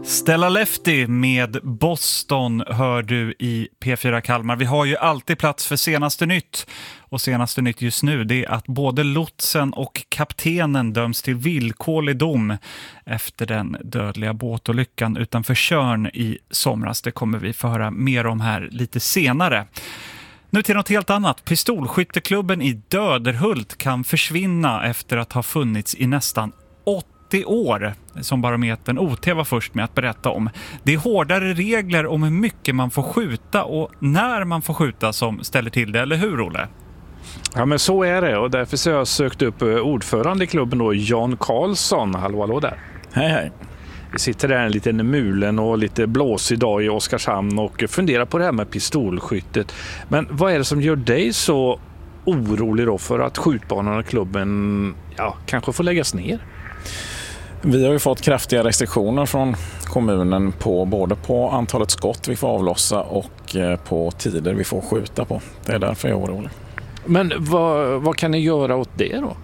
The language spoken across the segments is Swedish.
Stella Lefty med Boston hör du i P4 Kalmar. Vi har ju alltid plats för senaste nytt. Och senaste nytt just nu det är att både lotsen och kaptenen döms till villkorlig dom efter den dödliga båtolyckan utanför Tjörn i somras. Det kommer vi få höra mer om här lite senare. Nu till något helt annat. Pistolskytteklubben i Döderhult kan försvinna efter att ha funnits i nästan 80 år, som Barometern OT var först med att berätta om. Det är hårdare regler om hur mycket man får skjuta och när man får skjuta som ställer till det, eller hur, Olle? Ja, men så är det, och därför så har jag sökt upp ordförande i klubben då, Jan Karlsson. Hallå där. Hej hej. Vi sitter där en liten mulen och lite blåsig dag i Oskarshamn och funderar på det här med pistolskyttet. Men vad är det som gör dig så orolig då för att skjutbanan och klubben kanske får läggas ner? Vi har ju fått kraftiga restriktioner från kommunen både på antalet skott vi får avlossa och på tider vi får skjuta på. Det är därför jag är orolig. Men vad kan ni göra åt det då?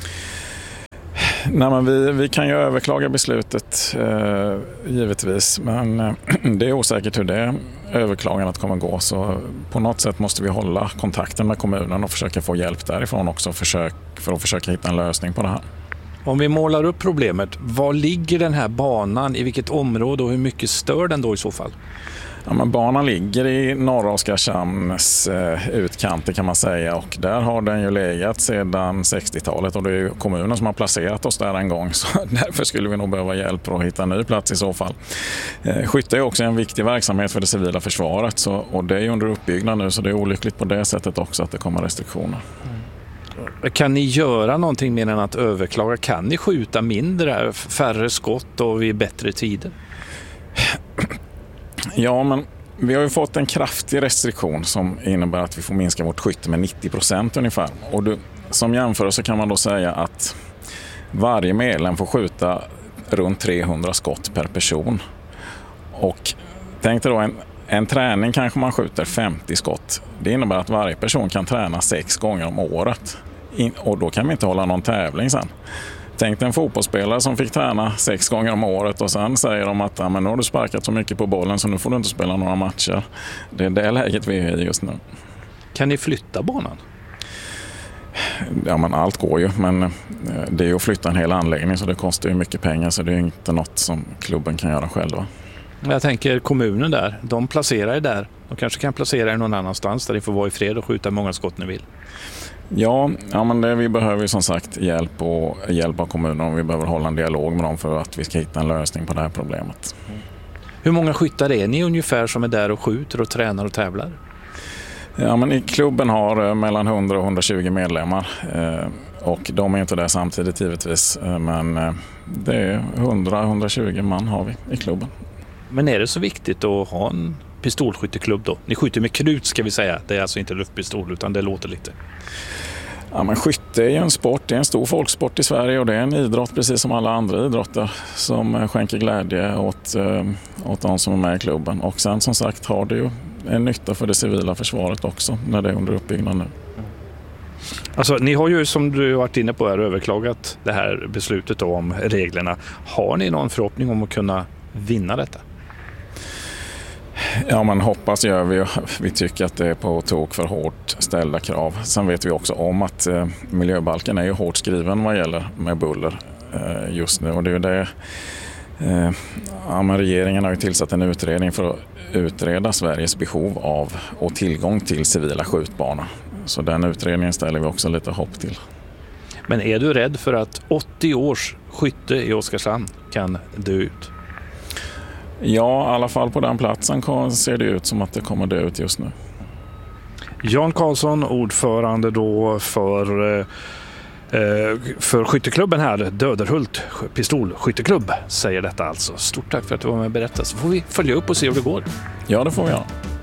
Nej, men vi kan ju överklaga beslutet givetvis, men det är osäkert hur det överklagandet kommer gå, så på något sätt måste vi hålla kontakten med kommunen och försöka få hjälp därifrån också för att försöka hitta en lösning på det här. Om vi målar upp problemet, var ligger den här banan, i vilket område och hur mycket stör den då i så fall? Ja, men banan ligger i norra Oskarshamns utkanter kan man säga, och där har den ju legat sedan 60-talet och det är ju kommunen som har placerat oss där en gång, så därför skulle vi nog behöva hjälp för att hitta en ny plats i så fall. Skytte är också en viktig verksamhet för det civila försvaret och det är ju under uppbyggnad nu, så det är olyckligt på det sättet också att det kommer restriktioner. Kan ni göra någonting mer än att överklaga? Kan ni skjuta mindre, färre skott och vid bättre tider? Ja, men vi har ju fått en kraftig restriktion som innebär att vi får minska vårt skytte med 90% ungefär. Och som jämförelse kan man då säga att varje medlem får skjuta runt 300 skott per person. Och tänk dig då en träning kanske man skjuter 50 skott. Det innebär att varje person kan träna 6 gånger om året. Och då kan vi inte hålla någon tävling sen. Tänk dig en fotbollsspelare som fick träna 6 gånger om året och sen säger de att men nu har du sparkat så mycket på bollen så nu får du inte spela några matcher. Det är det läget vi är i just nu. Kan ni flytta banan? Ja, men allt går ju, men det är ju att flytta en hel anläggning så det kostar ju mycket pengar, så det är inte något som klubben kan göra själva. Jag tänker kommunen där, de placerar er där. De kanske kan placera er någon annanstans där ni får vara i fred och skjuta många skott ni vill. Ja, men vi behöver ju som sagt hjälp av kommunen och vi behöver hålla en dialog med dem för att vi ska hitta en lösning på det här problemet. Hur många skyttar är ni ungefär som är där och skjuter och tränar och tävlar? Ja, men klubben har mellan 100 och 120 medlemmar och de är inte där samtidigt givetvis, men det är 100-120 man har vi i klubben. Men är det så viktigt att ha en pistolskytteklubb då? Ni skjuter med krut ska vi säga, det är alltså inte luftpistol utan det låter lite. Ja, men skytte är ju en sport, det är en stor folksport i Sverige och det är en idrott precis som alla andra idrotter som skänker glädje åt de som är med i klubben. Och sen som sagt har det ju en nytta för det civila försvaret också när det är under uppbyggnad nu. Alltså ni har ju som du har varit inne på här överklagat det här beslutet om reglerna. Har ni någon förhoppning om att kunna vinna detta? Ja, man hoppas gör vi. Vi tycker att det är på tok för hårt ställda krav. Sen vet vi också om att miljöbalken är ju hårt skriven vad gäller med buller just nu. Och det är ju det. Men regeringen har ju tillsatt en utredning för att utreda Sveriges behov av och tillgång till civila skjutbanor. Så den utredningen ställer vi också lite hopp till. Men är du rädd för att 80 års skytte i Oskarshamn kan dö ut? Ja, i alla fall på den platsen ser det ut som att det kommer dö ut just nu. Jan Karlsson, ordförande då för skytteklubben här, Döderhult pistolskytteklubb, säger detta alltså. Stort tack för att du var med och berättade, så får vi följa upp och se hur det går. Ja, det får vi göra.